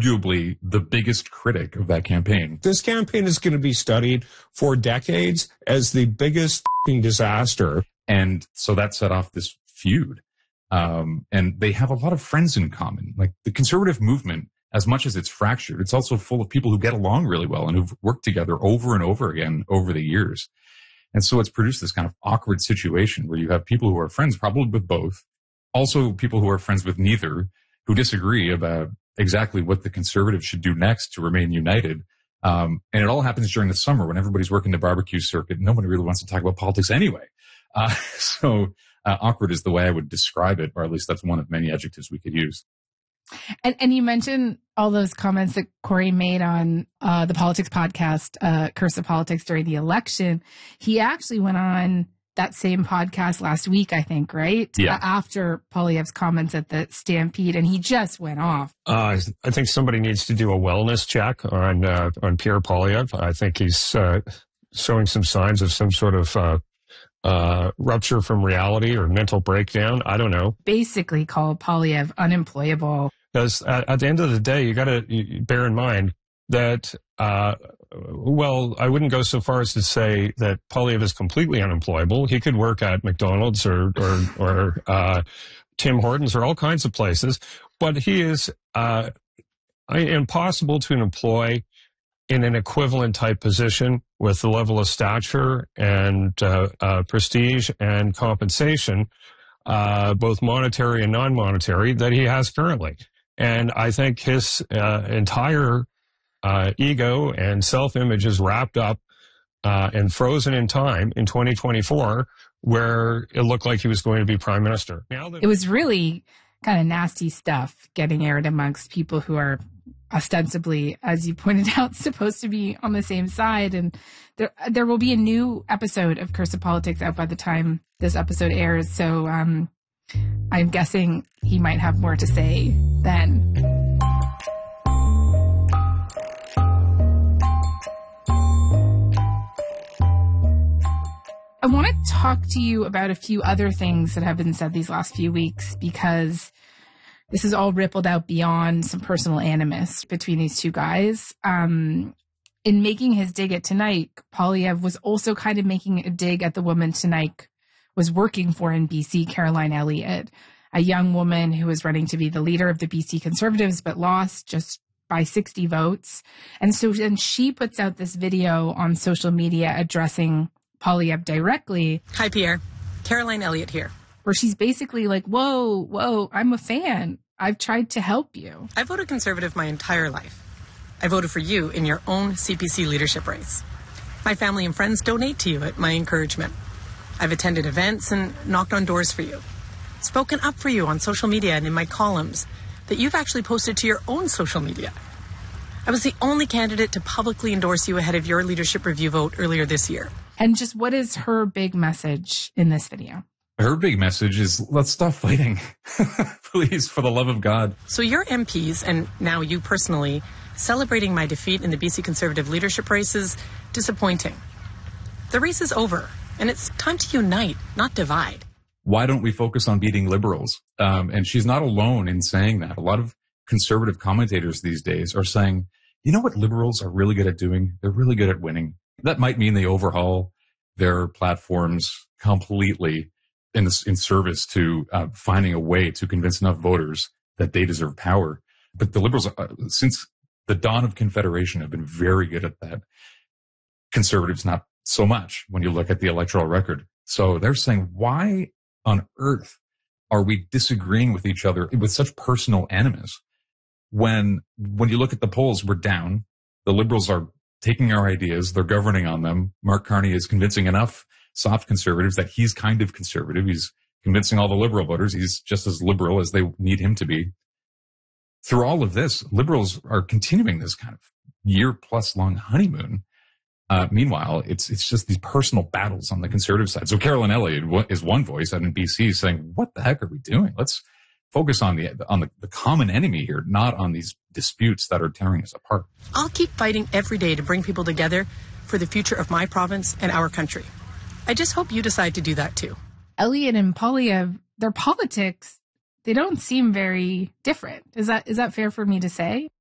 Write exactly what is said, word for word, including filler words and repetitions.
arguably the biggest critic of that campaign. This campaign is going to be studied for decades as the biggest disaster. And so that set off this feud. Um, and they have a lot of friends in common. Like the conservative movement, as much as it's fractured, it's also full of people who get along really well and who've worked together over and over again over the years. And so it's produced this kind of awkward situation where you have people who are friends probably with both, also people who are friends with neither, who disagree about exactly what the conservatives should do next to remain united. Um, and it all happens during the summer when everybody's working the barbecue circuit. Nobody really wants to talk about politics anyway. Uh, so uh, awkward is the way I would describe it, or at least that's one of many adjectives we could use. And, and you mentioned all those comments that Corey made on uh, the Politics podcast, uh, Curse of Politics, during the election. He actually went on that same podcast last week, I think, right? Yeah. Uh, after Poilievre's comments at the Stampede, and he just went off. Uh, I think somebody needs to do a wellness check on uh, on Pierre Poilievre. I think he's uh, showing some signs of some sort of uh, uh, rupture from reality or mental breakdown. I don't know. Basically called Poilievre unemployable. Because at, at the end of the day, you got to bear in mind that, uh, well, I wouldn't go so far as to say that Poilievre is completely unemployable. He could work at McDonald's or or, or uh, Tim Hortons or all kinds of places, but he is uh, impossible to employ in an equivalent type position with the level of stature and uh, uh, prestige and compensation, uh, both monetary and non-monetary, that he has currently. And I think his uh, entire uh, ego and self-image is wrapped up uh, and frozen in time in twenty twenty-four, where it looked like he was going to be prime minister. Now that- it was really kind of nasty stuff getting aired amongst people who are ostensibly, as you pointed out, supposed to be on the same side. And there there will be a new episode of Curse of Politics out by the time this episode airs. So um, I'm guessing he might have more to say then. I want to talk to you about a few other things that have been said these last few weeks, because this has all rippled out beyond some personal animus between these two guys. Um, in making his dig at Tonight, Poilievre was also kind of making a dig at the woman Tonight was working for in B C, Caroline Elliott, a young woman who was running to be the leader of the B C Conservatives, but lost just by sixty votes. And so then she puts out this video on social media addressing Poilievre directly. Hi, Pierre. Caroline Elliott here. Where she's basically like, whoa, whoa, I'm a fan. I've tried to help you. I voted Conservative my entire life. I voted for you in your own C P C leadership race. My family and friends donate to you at my encouragement. I've attended events and knocked on doors for you. Spoken up for you on social media and in my columns that you've actually posted to your own social media. I was the only candidate to publicly endorse you ahead of your leadership review vote earlier this year. And just what is her big message in this video? Her big message is, let's stop fighting. Please, for the love of God. So your M Ps, and now you personally, celebrating my defeat in the B C Conservative leadership race is disappointing. The race is over, and it's time to unite, not divide. Why don't we focus on beating liberals? Um, and she's not alone in saying that. A lot of conservative commentators these days are saying, you know what liberals are really good at doing? They're really good at winning. That might mean they overhaul their platforms completely in, this, in service to uh, finding a way to convince enough voters that they deserve power. But the liberals, uh, since the dawn of Confederation, have been very good at that. Conservatives, not so much when you look at the electoral record. So they're saying, why on earth are we disagreeing with each other with such personal animus? When, when you look at the polls, we're down. The liberals are taking our ideas. They're governing on them. Mark Carney is convincing enough soft conservatives that he's kind of conservative. He's convincing all the liberal voters he's just as liberal as they need him to be. Through all of this, liberals are continuing this kind of year-plus long honeymoon. Uh, meanwhile, it's it's just these personal battles on the conservative side. So Caroline Elliott is one voice out in B C saying, what the heck are we doing? Let's focus on the on the, the common enemy here, not on these disputes that are tearing us apart. I'll keep fighting every day to bring people together for the future of my province and our country. I just hope you decide to do that too. Elliott and Poilievre, their politics, they don't seem very different. Is that is that fair for me to say?